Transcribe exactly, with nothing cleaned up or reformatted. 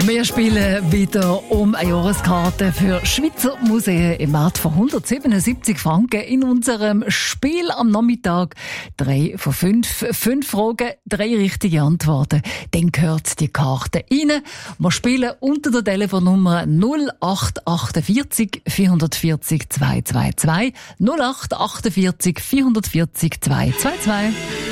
Wir spielen wieder um eine Jahreskarte für Schweizer Museen im Wert von hundertsiebenundsiebzig Franken in unserem Spiel am Nachmittag. Drei von fünf, fünf Fragen, drei richtige Antworten. Dann gehört die Karte rein. Wir spielen unter der Telefonnummer null acht achtundvierzig vierhundertvierzig zweihundertzweiundzwanzig null acht achtundvierzig vierhundertvierzig zweihundertzweiundzwanzig.